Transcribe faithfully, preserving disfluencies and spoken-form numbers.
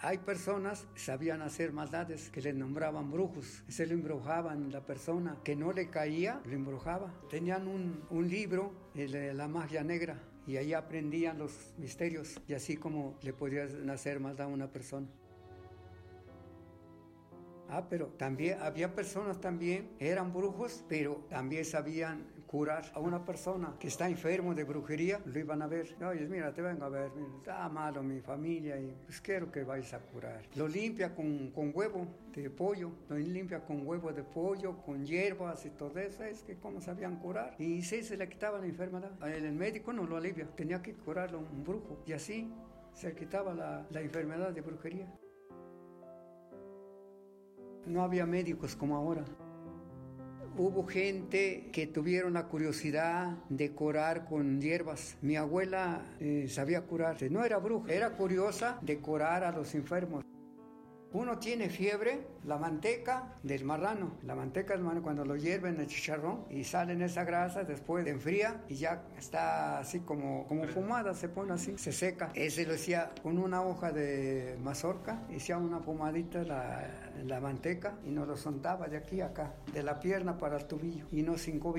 Hay personas que sabían hacer maldades, que les nombraban brujos. Se lo embrujaban, la persona que no le caía, lo embrujaba. Tenían un, un libro, el, la magia negra, y ahí aprendían los misterios, y así como le podían hacer maldad a una persona. Ah, pero también había personas también, eran brujos, pero también sabían curar a una persona que está enfermo de brujería, lo iban a ver. Oye, mira, te vengo a ver, mira, está malo mi familia y pues quiero que vayas a curar. Lo limpia con, con huevo de pollo, lo limpia con huevo de pollo, con hierbas y todo eso, es que cómo sabían curar. Y sí, se le quitaba la enfermedad. El médico no lo alivia, tenía que curarlo un brujo y así se le quitaba la, la enfermedad de brujería. No había médicos como ahora. Hubo gente que tuvieron la curiosidad de curar con hierbas. Mi abuela eh, sabía curar. No era bruja, era curiosa de curar a los enfermos. Uno tiene fiebre, la manteca del marrano. La manteca del marrano, cuando lo hierven el chicharrón y salen esa grasa, después de enfría y ya está así como, como fumada, se pone así, se seca. Ese lo hacía con una hoja de mazorca, hacía una pomadita la, la manteca y nos lo soltaba de aquí a acá, de la pierna para el tobillo y nos hincó